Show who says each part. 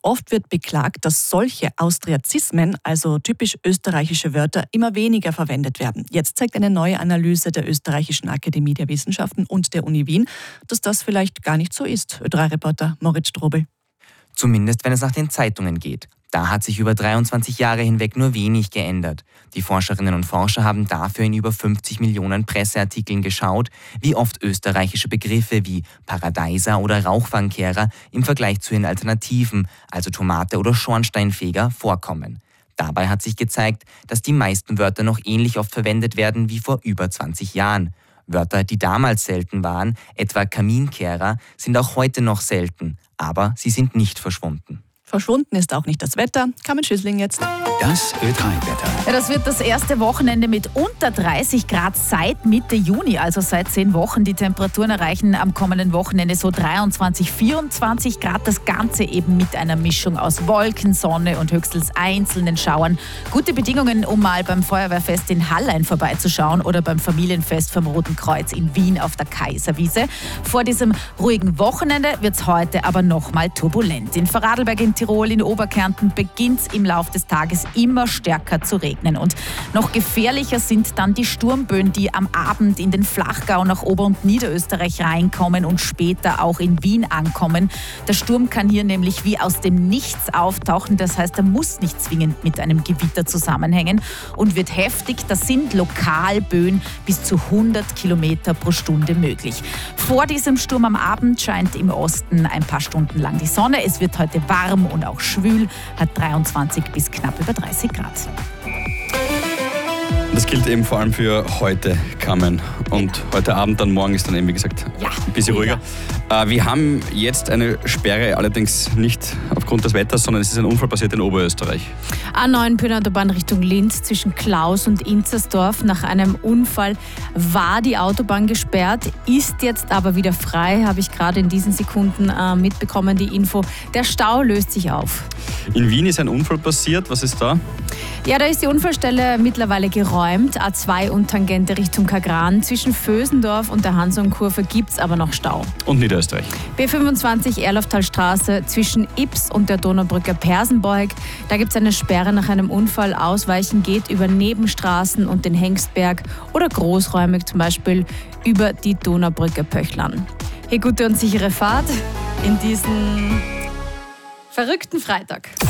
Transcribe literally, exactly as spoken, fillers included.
Speaker 1: Oft wird beklagt, dass solche Austriazismen, also typisch österreichische Wörter, immer weniger verwendet werden. Jetzt zeigt eine neue Analyse der Österreichischen Akademie der Wissenschaften und der Uni Wien, dass das vielleicht gar nicht so ist. Ö drei Reporter Moritz Strobel.
Speaker 2: Zumindest wenn es nach den Zeitungen geht. Da hat sich über dreiundzwanzig Jahre hinweg nur wenig geändert. Die Forscherinnen und Forscher haben dafür in über fünfzig Millionen Presseartikeln geschaut, wie oft österreichische Begriffe wie Paradeiser oder Rauchfangkehrer im Vergleich zu ihren Alternativen, also Tomate oder Schornsteinfeger, vorkommen. Dabei hat sich gezeigt, dass die meisten Wörter noch ähnlich oft verwendet werden wie vor über zwanzig Jahren. Wörter, die damals selten waren, etwa Kaminkehrer, sind auch heute noch selten, aber sie sind nicht verschwunden.
Speaker 1: Verschwunden ist auch nicht das Wetter. Carmen Schüssling jetzt.
Speaker 3: Das Ö drei Wetter.
Speaker 4: Ja, das wird das erste Wochenende mit unter dreißig Grad seit Mitte Juni, also seit zehn Wochen. Die Temperaturen erreichen am kommenden Wochenende so dreiundzwanzig, vierundzwanzig Grad. Das Ganze eben mit einer Mischung aus Wolken, Sonne und höchstens einzelnen Schauern. Gute Bedingungen, um mal beim Feuerwehrfest in Hallein vorbeizuschauen oder beim Familienfest vom Roten Kreuz in Wien auf der Kaiserwiese. Vor diesem ruhigen Wochenende wird es heute aber nochmal turbulent. In Vorarlberg in Tirol, in Oberkärnten beginnt es im Laufe des Tages immer stärker zu regnen. Und noch gefährlicher sind dann die Sturmböen, die am Abend in den Flachgau nach Ober- und Niederösterreich reinkommen und später auch in Wien ankommen. Der Sturm kann hier nämlich wie aus dem Nichts auftauchen. Das heißt, er muss nicht zwingend mit einem Gewitter zusammenhängen und wird heftig. Das sind Lokalböen bis zu hundert Kilometer pro Stunde möglich. Vor diesem Sturm am Abend scheint im Osten ein paar Stunden lang die Sonne. Es wird heute warm und auch schwül, hat dreiundzwanzig bis knapp über dreißig Grad.
Speaker 3: Das gilt eben vor allem für heute, Carmen. Und heute Abend, dann morgen ist dann eben, wie gesagt,
Speaker 4: Ja.
Speaker 3: ein bisschen ruhiger. Äh, wir haben jetzt eine Sperre, allerdings nicht aufgrund des Wetters, sondern es ist ein Unfall passiert in Oberösterreich.
Speaker 5: A neun Autobahn Richtung Linz zwischen Klaus und Inzersdorf. Nach einem Unfall war die Autobahn gesperrt, ist jetzt aber wieder frei, habe ich gerade in diesen Sekunden äh, mitbekommen, die Info. Der Stau löst sich auf.
Speaker 3: In Wien ist ein Unfall passiert. Was ist da?
Speaker 5: Ja, da ist die Unfallstelle mittlerweile geräumt. A zwei und Tangente Richtung Kagran. Zwischen Vösendorf und der Hansonkurve gibt es aber noch Stau.
Speaker 3: Und Niederösterreich.
Speaker 5: B fünfundzwanzig Erlaftalstraße zwischen Ips und der Donaubrücker Persenbeug. Da gibt es eine Sperre nach einem Unfall. Ausweichen geht über Nebenstraßen und den Hengstberg oder großräumig zum Beispiel über die Donaubrücke Pöchlern. Hey, gute und sichere Fahrt in diesen verrückten Freitag.